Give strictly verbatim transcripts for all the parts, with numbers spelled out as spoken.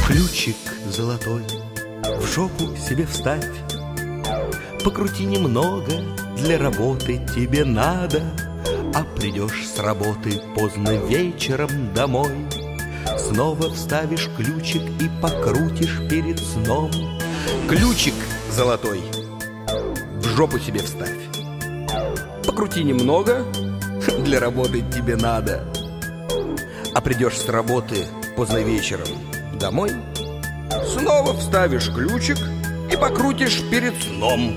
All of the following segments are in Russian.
Ключик золотой в жопу себе вставь, покрути немного, для работы тебе надо. А придешь с работы поздно вечером домой, снова вставишь ключик и покрутишь перед сном. Ключик золотой в жопу себе вставь, покрути немного, для работы тебе надо. А придешь с работы поздно вечером домой, снова вставишь ключик и покрутишь перед сном.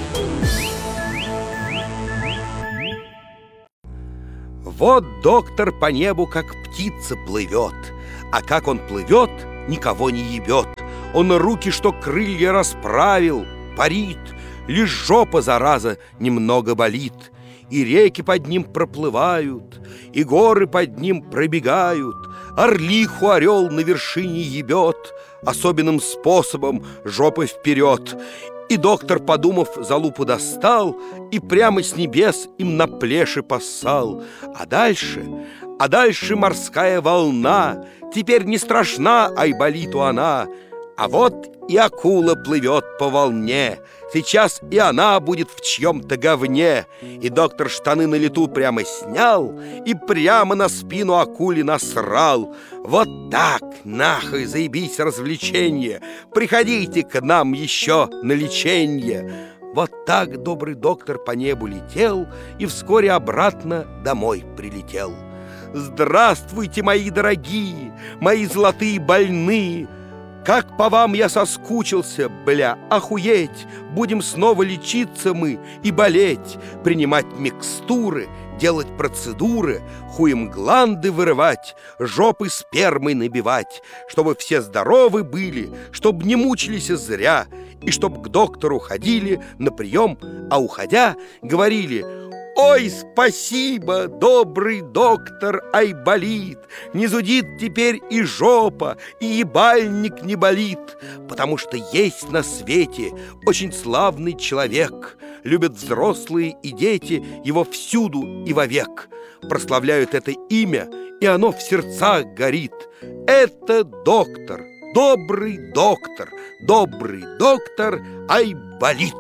Вот доктор по небу, как птица, плывет, а как он плывет, никого не ебет. Он руки, что крылья расправил, парит, лишь жопа, зараза, немного болит. И реки под ним проплывают, и горы под ним пробегают. Орлиху орел на вершине ебет, особенным способом жопой вперед. И доктор, подумав, за лупу достал и прямо с небес им на плеши поссал. А дальше, а дальше морская волна теперь не страшна айболиту она. А вот и акула плывет по волне, сейчас и она будет в чьем-то говне. И доктор штаны на лету прямо снял и прямо на спину акуле насрал. Вот так, нахуй, заебись развлечение, приходите к нам еще на леченье. Вот так добрый доктор по небу летел и вскоре обратно домой прилетел. Здравствуйте, мои дорогие, мои золотые больные! Как по вам я соскучился, бля, охуеть! Будем снова лечиться мы и болеть, принимать микстуры, делать процедуры, хуем гланды вырывать, жопы спермой набивать, чтобы все здоровы были, чтобы не мучились зря, и чтоб к доктору ходили на прием, а уходя говорили: «Ой, спасибо, добрый доктор Айболит! Не зудит теперь и жопа, и ебальник не болит, потому что есть на свете очень славный человек. Любят взрослые и дети его всюду и вовек. Прославляют это имя, и оно в сердцах горит. Это доктор, добрый доктор, добрый доктор Айболит».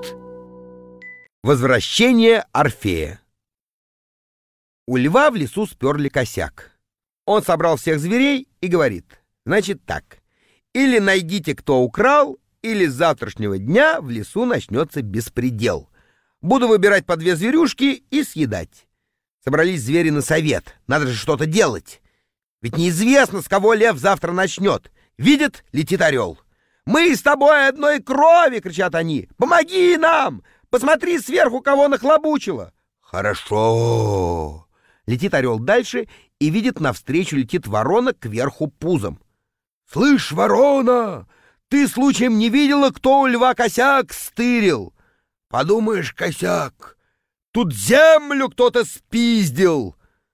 Возвращение Орфея. У льва в лесу сперли косяк. Он собрал всех зверей и говорит: значит так, или найдите, кто украл, или с завтрашнего дня в лесу начнется беспредел. Буду выбирать по две зверюшки и съедать. Собрались звери на совет, надо же что-то делать. Ведь неизвестно, с кого лев завтра начнет. Видит, летит орел. «Мы с тобой одной крови!» — кричат они. «Помоги нам! Посмотри сверху, кого нахлобучило!» «Хорошо!» Летит орел дальше и видит, навстречу летит ворона кверху пузом. «Слышь, ворона, ты случаем не видела, кто у льва косяк стырил?» «Подумаешь, косяк, тут землю кто-то спиздил!»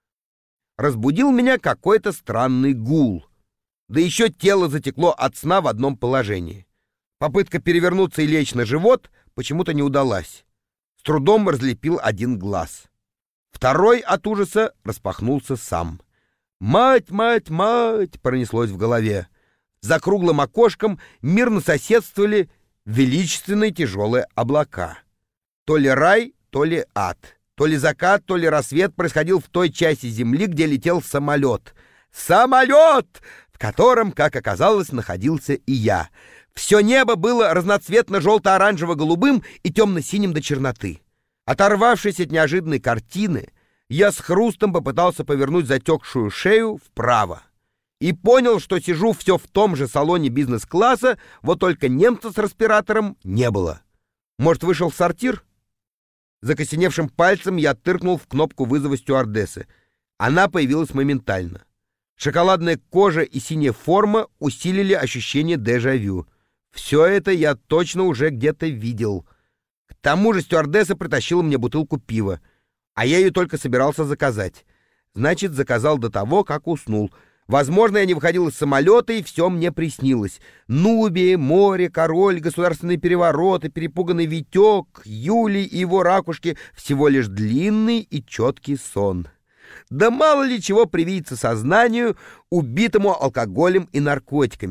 Разбудил меня какой-то странный гул. Да еще тело затекло от сна в одном положении. Попытка перевернуться и лечь на живот почему-то не удалась. С трудом разлепил один глаз. Второй от ужаса распахнулся сам. «Мать, мать, мать!» — пронеслось в голове. За круглым окошком мирно соседствовали величественные тяжелые облака. То ли рай, то ли ад. То ли закат, то ли рассвет происходил в той части земли, где летел самолет. Самолет, в котором, как оказалось, находился и я. Все небо было разноцветно-желто-оранжево-голубым и темно-синим до черноты. Оторвавшись от неожиданной картины, я с хрустом попытался повернуть затекшую шею вправо. И понял, что сижу все в том же салоне бизнес-класса, вот только немца с респиратором не было. Может, вышел в сортир? Закосеневшим пальцем я тыркнул в кнопку вызова стюардессы. Она появилась моментально. Шоколадная кожа и синяя форма усилили ощущение дежавю. Все это я точно уже где-то видел. К тому же стюардесса притащила мне бутылку пива, а я ее только собирался заказать. Значит, заказал до того, как уснул. Возможно, я не выходил из самолета, и все мне приснилось. Нубия, море, король, государственные перевороты, перепуганный Витек, Юлий и его ракушки — всего лишь длинный и четкий сон. Да мало ли чего привидится сознанию, убитому алкоголем и наркотиками.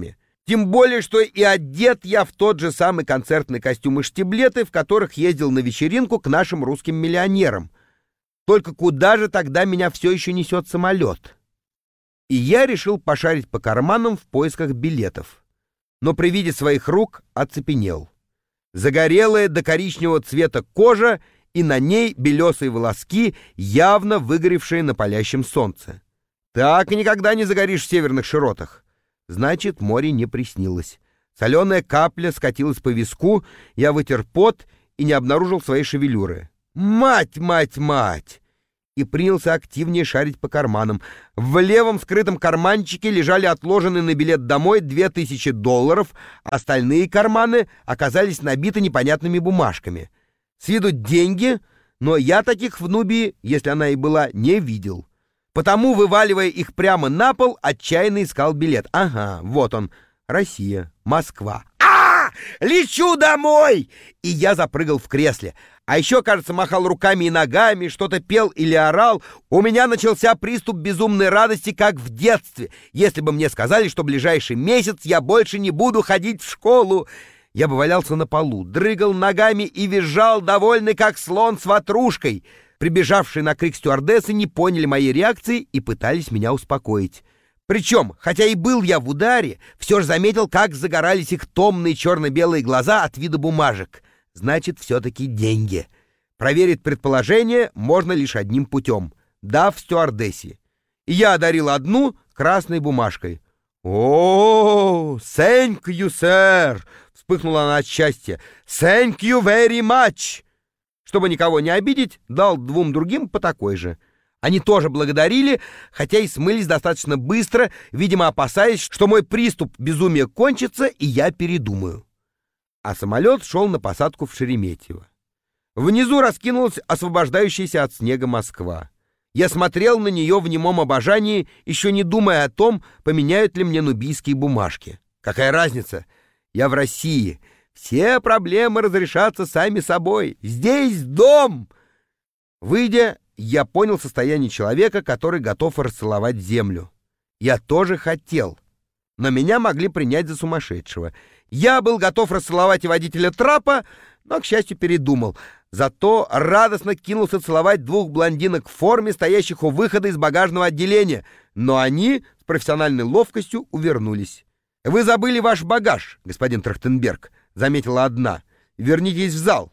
Тем более, что и одет я в тот же самый концертный костюм и штиблеты, в которых ездил на вечеринку к нашим русским миллионерам. Только куда же тогда меня все еще несет самолет? И я решил пошарить по карманам в поисках билетов. Но при виде своих рук оцепенел. Загорелая до коричневого цвета кожа, и на ней белесые волоски, явно выгоревшие на палящем солнце. Так и никогда не загоришь в северных широтах. Значит, море не приснилось. Соленая капля скатилась по виску, я вытер пот и не обнаружил своей шевелюры. Мать, мать, мать! И принялся активнее шарить по карманам. В левом скрытом карманчике лежали отложенные на билет домой две тысячи долларов, остальные карманы оказались набиты непонятными бумажками. С виду деньги, но я таких в Нубии, если она и была, не видел. Потому, вываливая их прямо на пол, отчаянно искал билет. Ага, вот он. Россия, Москва. А! Лечу домой! И я запрыгал в кресле. А еще, кажется, махал руками и ногами, что-то пел или орал. У меня начался приступ безумной радости, как в детстве, если бы мне сказали, что ближайший месяц я больше не буду ходить в школу. Я бы валялся на полу, дрыгал ногами и визжал, довольный, как слон с ватрушкой. Прибежавшие на крик стюардессы не поняли моей реакции и пытались меня успокоить. Причем, хотя и был я в ударе, все же заметил, как загорались их томные черно-белые глаза от вида бумажек. Значит, все-таки деньги. Проверить предположение можно лишь одним путем, дав стюардессе. И я одарил одну красной бумажкой. «О, thank you, sir!» — вспыхнула она от счастья. «Thank you very much!» Чтобы никого не обидеть, дал двум другим по такой же. Они тоже благодарили, хотя и смылись достаточно быстро, видимо, опасаясь, что мой приступ безумия кончится, и я передумаю. А самолет шел на посадку в Шереметьево. Внизу раскинулась освобождающаяся от снега Москва. Я смотрел на нее в немом обожании, еще не думая о том, поменяют ли мне нубийские бумажки. Какая разница? Я в России. Все проблемы разрешатся сами собой. Здесь дом! Выйдя, я понял состояние человека, который готов расцеловать землю. Я тоже хотел, но меня могли принять за сумасшедшего. Я был готов расцеловать и водителя трапа, но, к счастью, передумал. Зато радостно кинулся целовать двух блондинок в форме, стоящих у выхода из багажного отделения, но они с профессиональной ловкостью увернулись. «Вы забыли ваш багаж, господин Трахтенберг», — заметила одна. «Вернитесь в зал».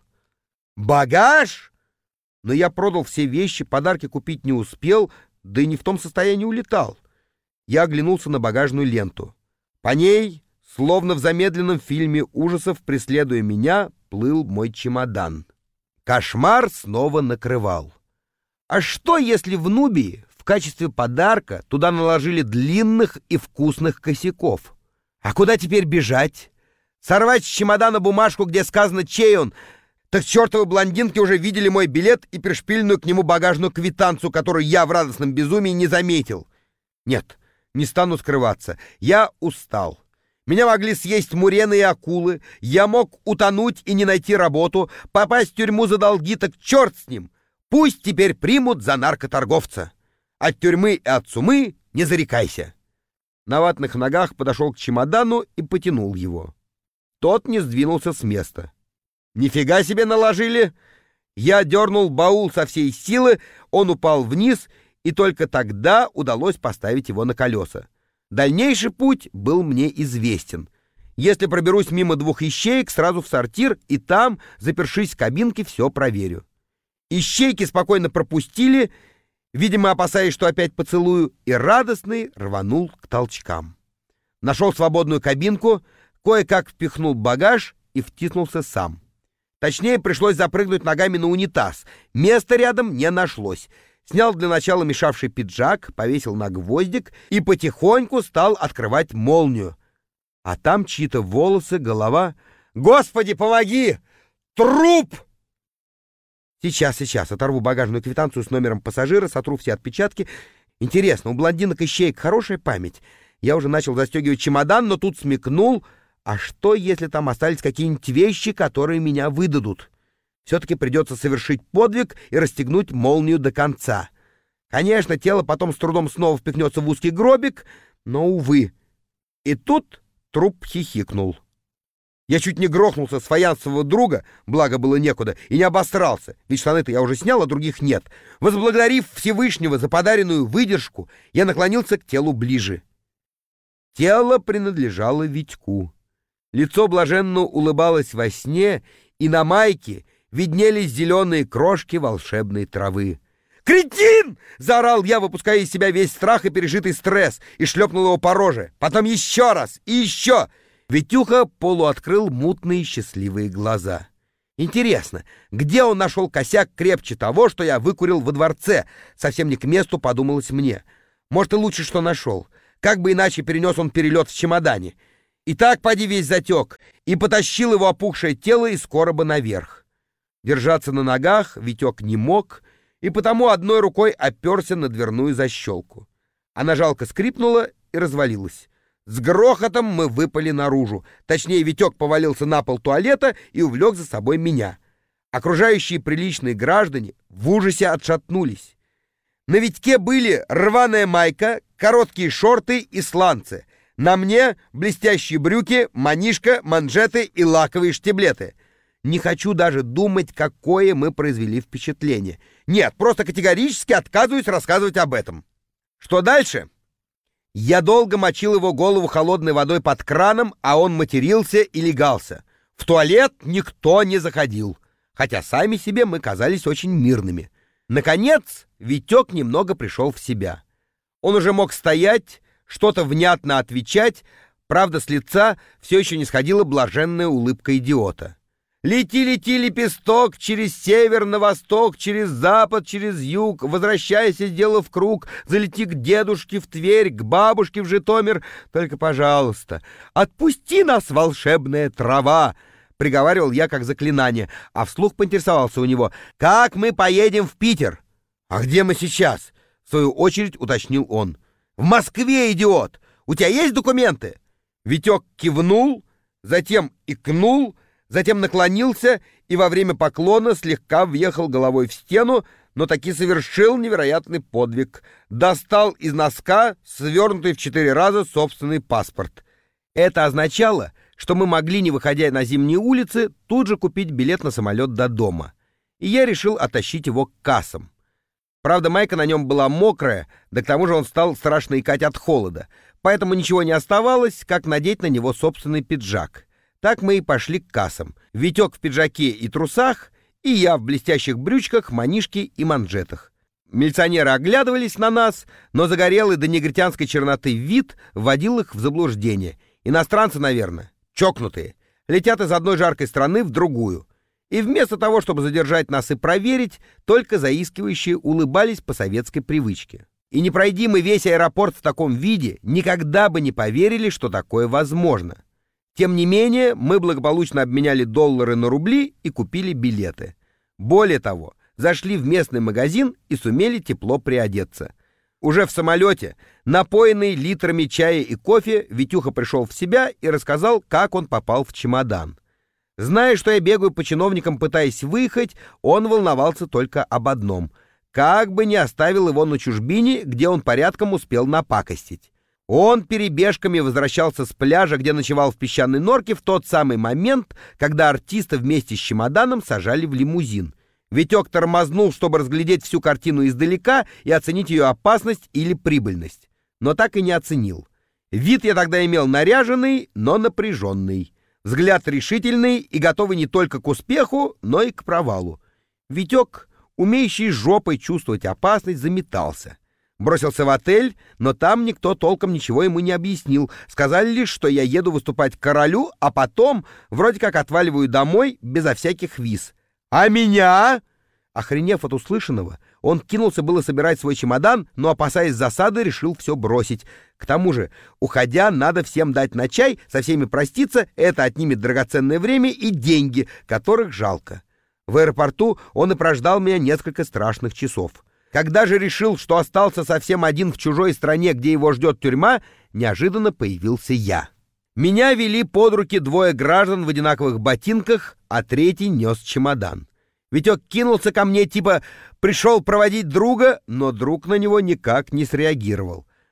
«Багаж?» Но я продал все вещи, подарки купить не успел, да и не в том состоянии улетал. Я оглянулся на багажную ленту. По ней, словно в замедленном фильме ужасов, преследуя меня, плыл мой чемодан. Кошмар снова накрывал. А что, если в Нубии в качестве подарка туда наложили длинных и вкусных косяков? А куда теперь бежать? Сорвать с чемодана бумажку, где сказано, чей он? Так чертовы блондинки уже видели мой билет и пришпиленную к нему багажную квитанцию, которую я в радостном безумии не заметил. Нет, не стану скрываться. Я устал. Меня могли съесть мурены и акулы. Я мог утонуть и не найти работу, попасть в тюрьму за долги, так черт с ним. Пусть теперь примут за наркоторговца. От тюрьмы и от сумы не зарекайся. На ватных ногах подошел к чемодану и потянул его. Тот не сдвинулся с места. «Нифига себе наложили!» Я дернул баул со всей силы, он упал вниз, и только тогда удалось поставить его на колеса. Дальнейший путь был мне известен. Если проберусь мимо двух ищеек, сразу в сортир, и там, запершись в кабинке, все проверю. Ищейки спокойно пропустили, видимо, опасаясь, что опять поцелую, и радостный рванул к толчкам. Нашел свободную кабинку, кое-как впихнул багаж и втиснулся сам. Точнее, пришлось запрыгнуть ногами на унитаз. Места рядом не нашлось. Снял для начала мешавший пиджак, повесил на гвоздик и потихоньку стал открывать молнию. А там чьи-то волосы, голова. «Господи, помоги! Труп!» Сейчас, сейчас, оторву багажную квитанцию с номером пассажира, сотру все отпечатки. Интересно, у блондинок ищеек хорошая память. Я уже начал застегивать чемодан, но тут смекнул, а что, если там остались какие-нибудь вещи, которые меня выдадут? Все-таки придется совершить подвиг и расстегнуть молнию до конца. Конечно, тело потом с трудом снова впихнется в узкий гробик, но, увы. И тут Труп хихикнул. Я чуть не грохнулся с фаянсового друга, благо было некуда, и не обосрался, ведь штаны-то я уже снял, а других нет. Возблагодарив Всевышнего за подаренную выдержку, я наклонился к телу ближе. Тело принадлежало Витьку. Лицо блаженно улыбалось во сне, и на майке виднелись зеленые крошки волшебной травы. «Кретин!» — заорал я, выпуская из себя весь страх и пережитый стресс, и шлепнул его по роже. Потом еще раз и еще. Витюха полуоткрыл мутные счастливые глаза. Интересно, где он нашел косяк крепче того, что я выкурил во дворце? Совсем не к месту, подумалось мне. Может, и лучше, что нашел. Как бы иначе перенес он перелет в чемодане. И так поди весь затек, и потащил его опухшее тело из короба наверх. Держаться на ногах Витек не мог, и потому одной рукой оперся на дверную защелку. Она жалко скрипнула и развалилась. С грохотом мы выпали наружу. Точнее, Витек повалился на пол туалета и увлек за собой меня. Окружающие приличные граждане в ужасе отшатнулись. На Витьке были рваная майка, короткие шорты и сланцы. На мне блестящие брюки, манишка, манжеты и лаковые штиблеты. Не хочу даже думать, какое мы произвели впечатление. Нет, просто категорически отказываюсь рассказывать об этом. Что дальше? Я долго мочил его голову холодной водой под краном, а он матерился и легался. В туалет никто не заходил, хотя сами себе мы казались очень мирными. Наконец, Витек немного пришел в себя. Он уже мог стоять, что-то внятно отвечать, правда, с лица все еще не сходила блаженная улыбка идиота. «Лети, лети, лепесток, через север на восток, через запад, через юг, возвращайся, сделав круг, залети к дедушке в Тверь, к бабушке в Житомир. Только, пожалуйста, отпусти нас, волшебная трава!» — приговаривал я как заклинание, а вслух поинтересовался у него: «Как мы поедем в Питер?» «А где мы сейчас?» — в свою очередь уточнил он. «В Москве, идиот! У тебя есть документы?» Витек кивнул, затем икнул, затем наклонился и во время поклона слегка въехал головой в стену, но таки совершил невероятный подвиг. Достал из носка свернутый в четыре раза собственный паспорт. Это означало, что мы могли, не выходя на зимние улицы, тут же купить билет на самолет до дома. И я решил оттащить его к кассам. Правда, майка на нем была мокрая, да к тому же он стал страшно икать от холода, поэтому ничего не оставалось, как надеть на него собственный пиджак. Так мы и пошли к кассам. Витек в пиджаке и трусах, и я в блестящих брючках, манишке и манжетах. Милиционеры оглядывались на нас, но загорелый до негритянской черноты вид вводил их в заблуждение. Иностранцы, наверное, чокнутые, летят из одной жаркой страны в другую. И вместо того, чтобы задержать нас и проверить, только заискивающие улыбались по советской привычке. И не пройди мы весь аэропорт в таком виде, никогда бы не поверили, что такое возможно. Тем не менее, мы благополучно обменяли доллары на рубли и купили билеты. Более того, зашли в местный магазин и сумели тепло приодеться. Уже в самолете, напоенный литрами чая и кофе, Витюха пришел в себя и рассказал, как он попал в чемодан. Зная, что я бегаю по чиновникам, пытаясь выехать, он волновался только об одном: как бы не оставил его на чужбине, где он порядком успел напакостить. Он перебежками возвращался с пляжа, где ночевал в песчаной норке, в тот самый момент, когда артиста вместе с чемоданом сажали в лимузин. Витек тормознул, чтобы разглядеть всю картину издалека и оценить ее опасность или прибыльность. Но так и не оценил. Вид я тогда имел наряженный, но напряженный. Взгляд решительный и готовый не только к успеху, но и к провалу. Витек, умеющий жопой чувствовать опасность, заметался. Бросился в отель, но там никто толком ничего ему не объяснил. Сказали лишь, что я еду выступать к королю, а потом вроде как отваливаю домой безо всяких виз. «А меня?» Охренев от услышанного, он кинулся было собирать свой чемодан, но, опасаясь засады, решил все бросить. К тому же, уходя, надо всем дать на чай, со всеми проститься, это отнимет драгоценное время и деньги, которых жалко. В аэропорту он и прождал меня несколько страшных часов. Когда же решил, что остался совсем один в чужой стране, где его ждет тюрьма, неожиданно появился я. Меня вели под руки двое граждан в одинаковых ботинках, а третий нес чемодан. Витек кинулся ко мне, типа пришел проводить друга, но друг на него никак не среагировал.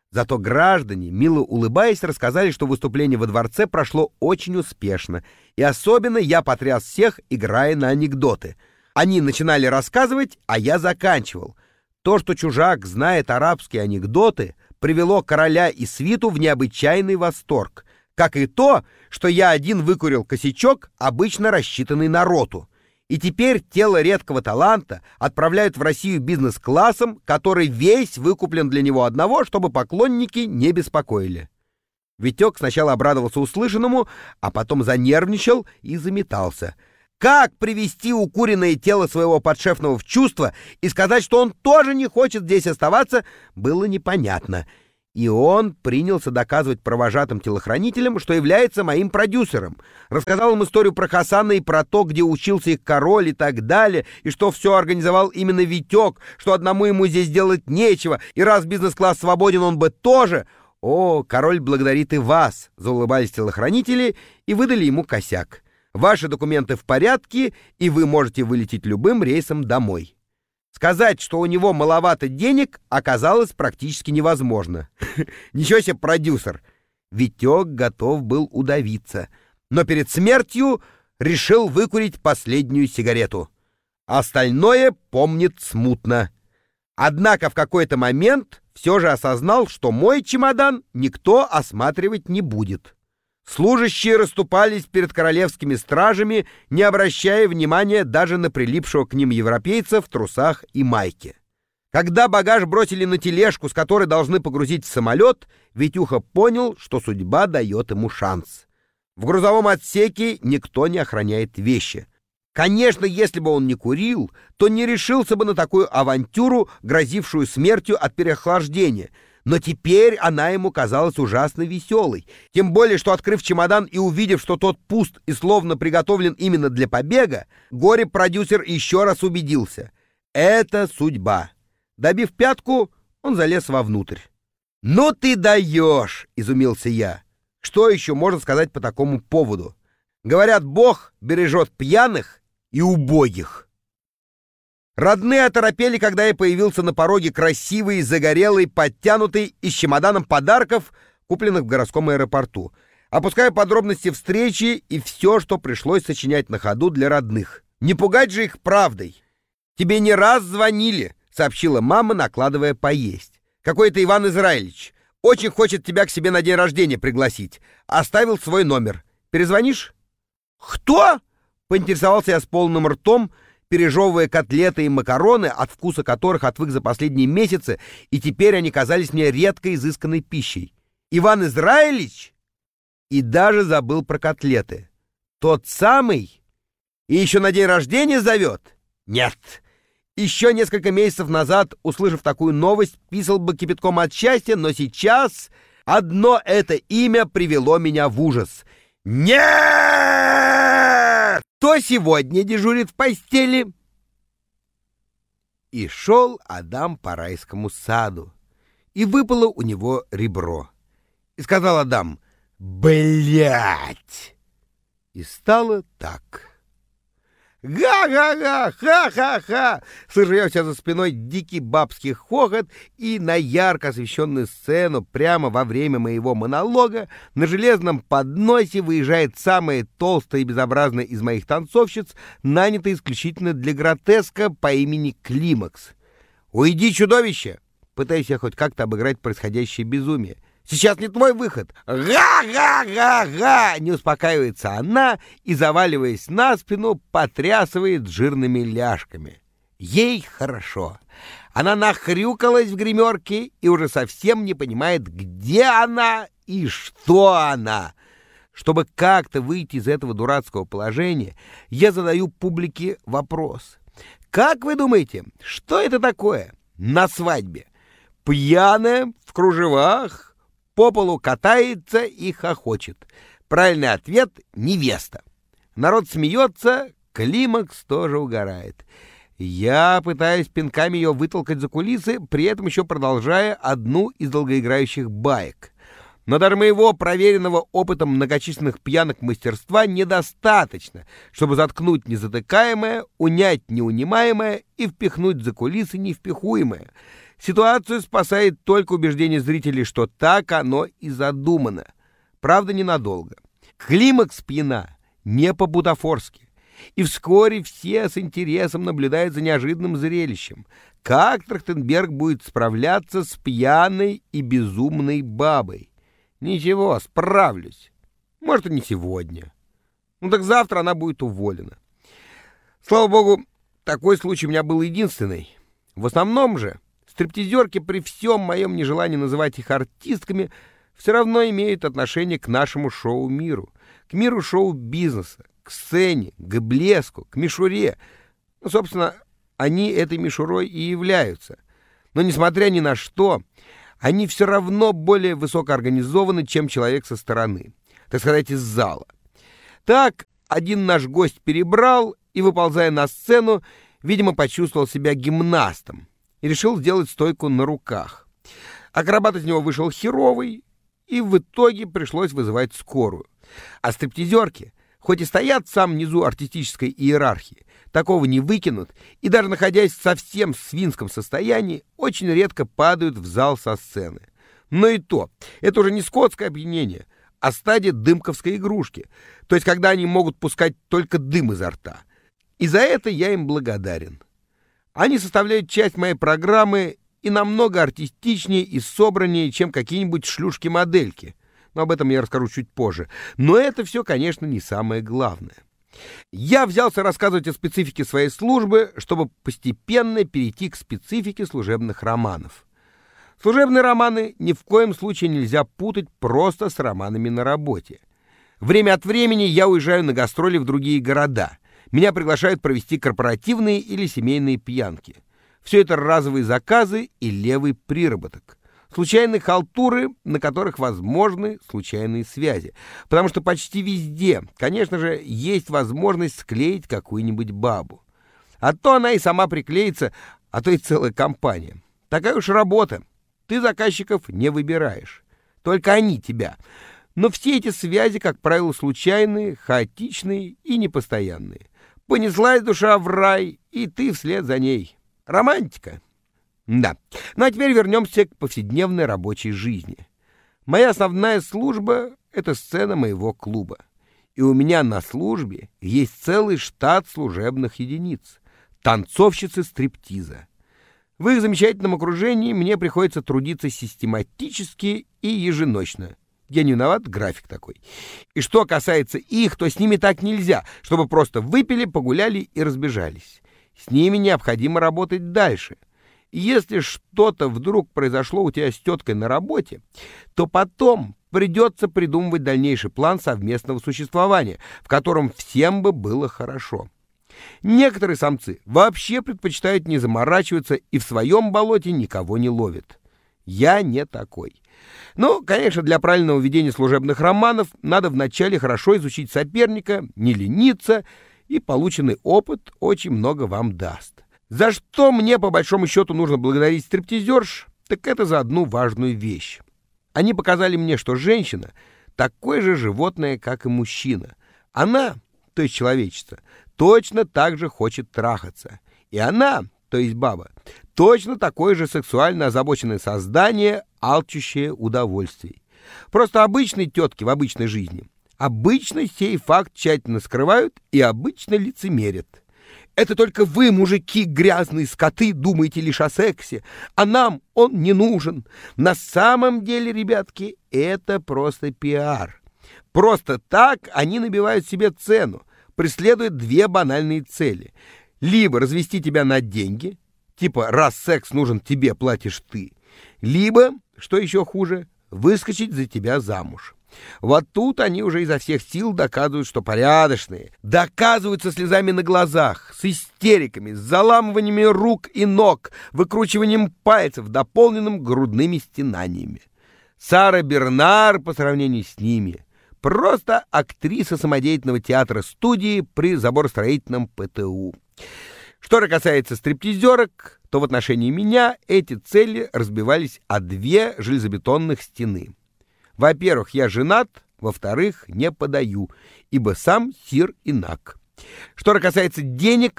Зато граждане, мило улыбаясь, рассказали, что выступление во дворце прошло очень успешно, и особенно я потряс всех, играя на анекдоты. Они начинали рассказывать, а я заканчивал. То, что чужак знает арабские анекдоты, привело короля и свиту в необычайный восторг, как и то, что я один выкурил косячок, обычно рассчитанный на роту. И теперь тело редкого таланта отправляют в Россию бизнес-классом, который весь выкуплен для него одного, чтобы поклонники не беспокоили. Витек сначала обрадовался услышанному, а потом занервничал и заметался. Как привести укуренное тело своего подшефного в чувство и сказать, что он тоже не хочет здесь оставаться, было непонятно. И он принялся доказывать провожатым телохранителям, что является моим продюсером. Рассказал им историю про Хасана и про то, где учился их король и так далее, и что все организовал именно Витек, что одному ему здесь делать нечего, и раз бизнес-класс свободен, он бы тоже. «О, король благодарит и вас», — заулыбались телохранители и выдали ему косяк. «Ваши документы в порядке, и вы можете вылететь любым рейсом домой». Сказать, что у него маловато денег, оказалось практически невозможно. Ничего себе продюсер! Витек готов был удавиться, но перед смертью решил выкурить последнюю сигарету. Остальное помнит смутно. Однако в какой-то момент все же осознал, что мой чемодан никто осматривать не будет. Служащие расступались перед королевскими стражами, не обращая внимания даже на прилипшего к ним европейца в трусах и майке. Когда багаж бросили на тележку, с которой должны погрузить в самолет, Витюха понял, что судьба дает ему шанс. В грузовом отсеке никто не охраняет вещи. Конечно, если бы он не курил, то не решился бы на такую авантюру, грозившую смертью от переохлаждения. Но теперь она ему казалась ужасно веселой. Тем более, что, открыв чемодан и увидев, что тот пуст и словно приготовлен именно для побега, горе-продюсер еще раз убедился. Это судьба. Добив пятку, он залез вовнутрь. «Ну ты даешь!» — изумился я. Что еще можно сказать по такому поводу? Говорят, Бог бережет пьяных и убогих. Родные оторопели, когда я появился на пороге красивый, загорелый, подтянутый и с чемоданом подарков, купленных в городском аэропорту. Опускаю подробности встречи и все, что пришлось сочинять на ходу для родных. Не пугать же их правдой. «Тебе не раз звонили», — сообщила мама, накладывая поесть. «Какой-то Иван Израилевич. Очень хочет тебя к себе на день рождения пригласить. Оставил свой номер. Перезвонишь?» «Кто?» — поинтересовался я с полным ртом, пережевывая котлеты и макароны, от вкуса которых отвык за последние месяцы, и теперь они казались мне редко изысканной пищей. «Иван Израилевич?» И даже забыл про котлеты. «Тот самый? И еще на день рождения зовет?» «Нет». Еще несколько месяцев назад, услышав такую новость, писал бы кипятком от счастья, но сейчас одно это имя привело меня в ужас. «Нет! Кто сегодня дежурит в постели?» И шел Адам по райскому саду, и выпало у него ребро. И сказал Адам: «Блядь!» И стало так. «Га-га-га! Ха-ха-ха!» Слышу я у себя за спиной дикий бабский хохот, и на ярко освещенную сцену прямо во время моего монолога на железном подносе выезжает самая толстая и безобразная из моих танцовщиц, нанятая исключительно для гротеска по имени Климакс. «Уйди, чудовище!» Пытаюсь я хоть как-то обыграть происходящее безумие. «Сейчас не твой выход!» «Га-га-га-га!» Не успокаивается она и, заваливаясь на спину, потрясывает жирными ляжками. Ей хорошо. Она нахрюкалась в гримерке и уже совсем не понимает, где она и что она. Чтобы как-то выйти из этого дурацкого положения, я задаю публике вопрос. Как вы думаете, что это такое на свадьбе? Пьяная, в кружевах, по полу катается и хохочет. Правильный ответ — невеста. Народ смеется, Климакс тоже угорает. Я пытаюсь пинками ее вытолкать за кулисы, при этом еще продолжая одну из долгоиграющих баек. Но даже моего проверенного опытом многочисленных пьянок мастерства недостаточно, чтобы заткнуть незатыкаемое, унять неунимаемое и впихнуть за кулисы невпихуемое. Ситуацию спасает только убеждение зрителей, что так оно и задумано. Правда, ненадолго. Климакс пьяна не по-бутафорски. И вскоре все с интересом наблюдают за неожиданным зрелищем. Как Трахтенберг будет справляться с пьяной и безумной бабой? Ничего, справлюсь. Может, и не сегодня. Ну так завтра она будет уволена. Слава богу, такой случай у меня был единственный. В основном же стриптизерки, при всем моем нежелании называть их артистками, все равно имеют отношение к нашему шоу-миру, к миру шоу-бизнеса, к сцене, к блеску, к мишуре. Ну, собственно, они этой мишурой и являются. Но, несмотря ни на что, они все равно более высокоорганизованы, чем человек со стороны, так сказать, из зала. Так, один наш гость перебрал и, выползая на сцену, видимо, почувствовал себя гимнастом и решил сделать стойку на руках. Акробат из него вышел херовый, и в итоге пришлось вызывать скорую. А стриптизерки, хоть и стоят в самом низу артистической иерархии, такого не выкинут, и даже находясь в совсем свинском состоянии, очень редко падают в зал со сцены. Но и то, это уже не скотское опьянение, а стадия дымковской игрушки, то есть когда они могут пускать только дым изо рта. И за это я им благодарен. Они составляют часть моей программы и намного артистичнее и собраннее, чем какие-нибудь шлюшки-модельки. Но об этом я расскажу чуть позже. Но это все, конечно, не самое главное. Я взялся рассказывать о специфике своей службы, чтобы постепенно перейти к специфике служебных романов. Служебные романы ни в коем случае нельзя путать просто с романами на работе. Время от времени я уезжаю на гастроли в другие города. Меня приглашают провести корпоративные или семейные пьянки. Все это разовые заказы и левый приработок. Случайные халтуры, на которых возможны случайные связи. Потому что почти везде, конечно же, есть возможность склеить какую-нибудь бабу. А то она и сама приклеится, а то и целая компания. Такая уж работа. Ты заказчиков не выбираешь. Только они тебя. Но все эти связи, как правило, случайные, хаотичные и непостоянные. Понеслась душа в рай, и ты вслед за ней. Романтика. Да. Ну а теперь вернемся к повседневной рабочей жизни. Моя основная служба — это сцена моего клуба. И у меня на службе есть целый штат служебных единиц. Танцовщицы стриптиза. В их замечательном окружении мне приходится трудиться систематически и еженочно. Я не виноват, график такой. И что касается их, то с ними так нельзя, чтобы просто выпили, погуляли и разбежались. С ними необходимо работать дальше. И если что-то вдруг произошло у тебя с теткой на работе, то потом придется придумывать дальнейший план совместного существования, в котором всем бы было хорошо. Некоторые самцы вообще предпочитают не заморачиваться и в своем болоте никого не ловят. Я не такой. Ну, конечно, для правильного ведения служебных романов надо вначале хорошо изучить соперника, не лениться, и полученный опыт очень много вам даст. За что мне, по большому счету, нужно благодарить стриптизерш, так это за одну важную вещь. Они показали мне, что женщина такое же животное, как и мужчина. Она, то есть человечество, точно так же хочет трахаться. И она, то есть баба, точно такое же сексуально озабоченное создание, алчущее удовольствий. Просто обычные тетки в обычной жизни обычно сей факт тщательно скрывают и обычно лицемерят. Это только вы, мужики, грязные скоты, думаете лишь о сексе, а нам он не нужен. На самом деле, ребятки, это просто пиар. Просто так они набивают себе цену, преследуют две банальные цели. Либо развести тебя на деньги, типа раз секс нужен тебе, платишь ты, либо, что еще хуже, выскочить за тебя замуж. Вот тут они уже изо всех сил доказывают, что порядочные. Доказываются слезами на глазах, с истериками, с заламываниями рук и ног, выкручиванием пальцев, дополненным грудными стенаниями. Сара Бернар по сравнению с ними просто актриса самодеятельного театра-студии при заборостроительном ПТУ. Что же касается стриптизерок, то в отношении меня эти цели разбивались о две железобетонных стены. Во-первых, я женат, во-вторых, не подаю, ибо сам сир инак. Что же касается денег,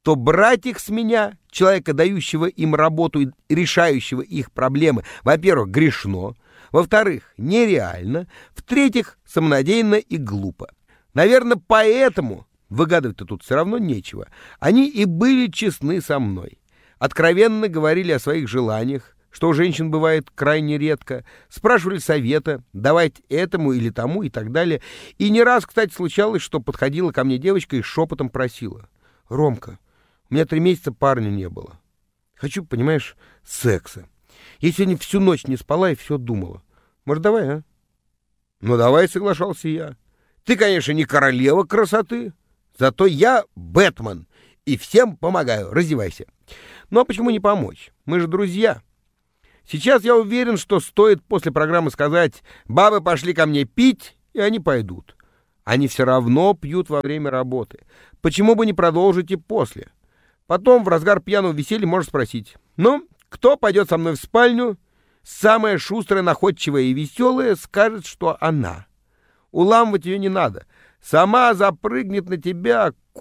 то брать их с меня, человека, дающего им работу и решающего их проблемы, во-первых, грешно, во-вторых, нереально, в-третьих, самонадеянно и глупо. Наверное, поэтому, выгадывать-то тут все равно нечего, они и были честны со мной. Откровенно говорили о своих желаниях, что у женщин бывает крайне редко, спрашивали совета, давать этому или тому и так далее. И не раз, кстати, случалось, что подходила ко мне девочка и шепотом просила: «Ромка, у меня три месяца парня не было. Хочу, понимаешь, секса. Я сегодня всю ночь не спала и все думала. Может, давай, а?» «Ну, давай», — соглашался я. «Ты, конечно, не королева красоты, зато я Бэтмен и всем помогаю. Раздевайся». «Ну, а почему не помочь? Мы же друзья». Сейчас я уверен, что стоит после программы сказать: «Бабы пошли ко мне пить», и они пойдут. Они все равно пьют во время работы. Почему бы не продолжить и после? Потом в разгар пьяного веселья можно спросить: «Ну, кто пойдет со мной в спальню?» Самая шустрая, находчивая и веселая скажет, что она. Уламывать ее не надо. Сама запрыгнет на тебя,